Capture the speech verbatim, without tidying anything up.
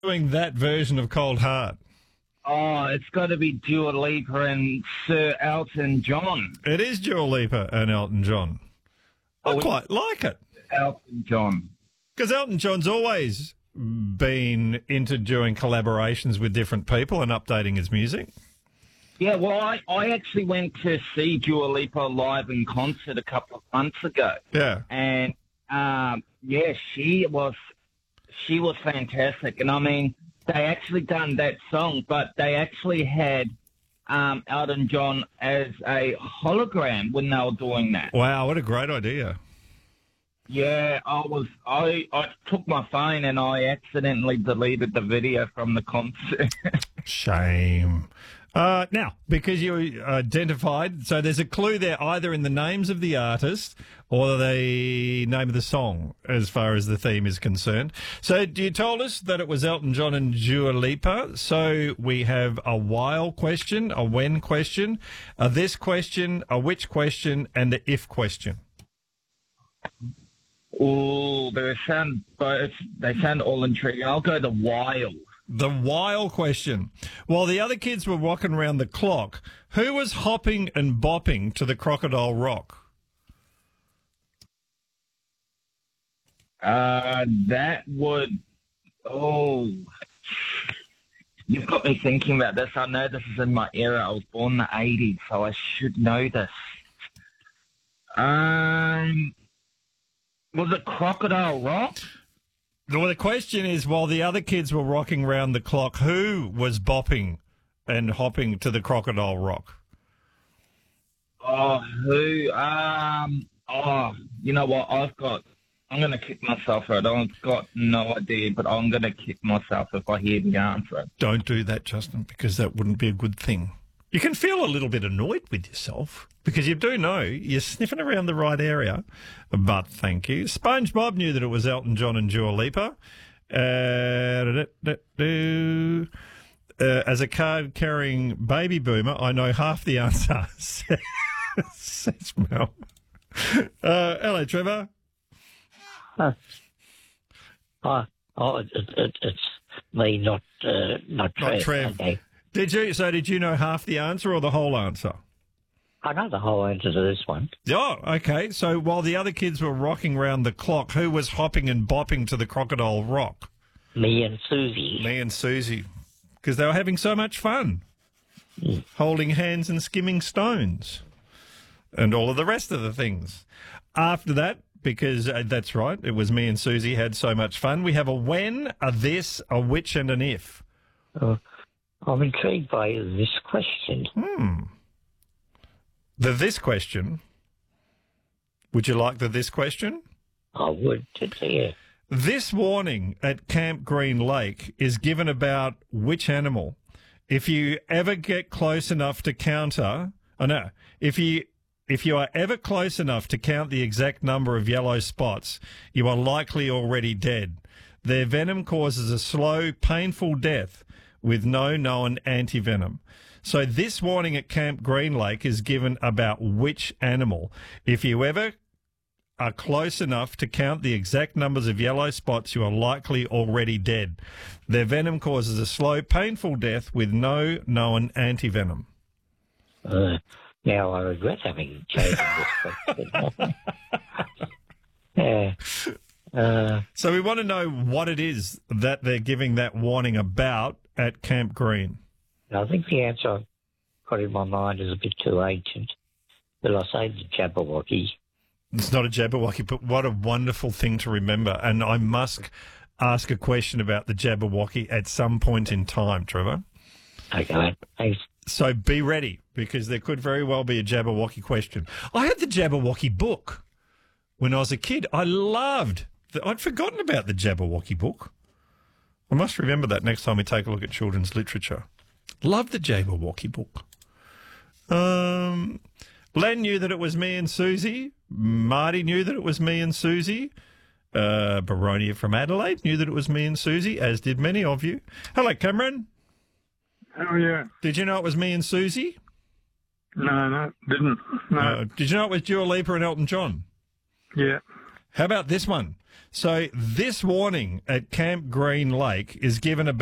doing that version of Cold Heart? Oh, it's got to be Dua Lipa and Sir Elton John. It is Dua Lipa and Elton John. I Oh, quite like it. Elton John. Because Elton John's always been into doing collaborations with different people and updating his music. Yeah, well, I, I actually went to see Dua Lipa live in concert a couple of months ago. Yeah. And, um, yeah, she was, she was fantastic. And, I mean, they actually done that song, but they actually had um, Elton John as a hologram when they were doing that. Wow, what a great idea. Yeah, I was. I, I took my phone and I accidentally deleted the video from the concert. Shame. Uh, now, because you identified, so there's a clue there either in the names of the artist or the name of the song as far as the theme is concerned. So you told us that it was Elton John and Dua Lipa. So we have a while question, a when question, a this question, a which question, and the if question. Oh, they sound both. They sound all intriguing. I'll go the while. The while question. While the other kids were walking around the clock, who was hopping and bopping to the Crocodile Rock? Uh, that would. Oh, you've got me thinking about this. I know this is in my era. I was born in the eighties, so I should know this. Um, was it Crocodile Rock? Well, the question is, while the other kids were rocking round the clock, who was bopping and hopping to the Crocodile Rock? Oh, who? Um, oh, you know what? I've got. I'm going to kick myself out. I've got no idea, but I'm going to kick myself if I hear the answer. Don't do that, Justin, because that wouldn't be a good thing. You can feel a little bit annoyed with yourself because you do know you're sniffing around the right area. But thank you. SpongeBob knew that it was Elton John and Dua Lipa. Uh, uh, as a card-carrying baby boomer, I know half the answer, says Mel. Uh, hello, Trevor. Uh, oh, oh it, it, it's me, not uh, not Trev. Not Trev. Okay. Did you? So did you know half the answer or the whole answer? I know the whole answer to this one. Oh, okay. So while the other kids were rocking round the clock, who was hopping and bopping to the Crocodile Rock? Me and Susie. Me and Susie. Because they were having so much fun. Mm. Holding hands and skimming stones. And all of the rest of the things. After that, because uh, that's right, it was me and Susie had so much fun, we have a when, a this, a which, and an if. Uh, I'm intrigued by this question. Hmm. The this question. Would you like the this question? I would, yeah. This warning at Camp Green Lake is given about which animal? If you ever get close enough to counter, oh no, if you if you are ever close enough to count the exact number of yellow spots, you are likely already dead. Their venom causes a slow, painful death with no known antivenom. So this warning at Camp Green Lake is given about which animal? If you ever are close enough to count the exact numbers of yellow spots, you are likely already dead. Their venom causes a slow, painful death with no known antivenom. Uh, now I regret having chosen this question. yeah. Uh, so we want to know what it is that they're giving that warning about at Camp Green. I think the answer I've got in my mind is a bit too ancient, but I say the Jabberwocky. It's not a Jabberwocky, but what a wonderful thing to remember. And I must ask a question about the Jabberwocky at some point in time, Trevor. Okay, thanks. So be ready, because there could very well be a Jabberwocky question. I had the Jabberwocky book when I was a kid. I loved the, I'd forgotten about the Jabberwocky book. I must remember that next time we take a look at children's literature. Love the Jabberwocky book. Um, Len knew that it was me and Susie. Marty knew that it was me and Susie. Uh, Baronia from Adelaide knew that it was me and Susie, as did many of you. Hello, Cameron. Oh, yeah. Did you know it was me and Susie? No, no, didn't. No. Uh, did you know it was Dua Lipa and Elton John? Yeah. How about this one? So this warning at Camp Green Lake is given about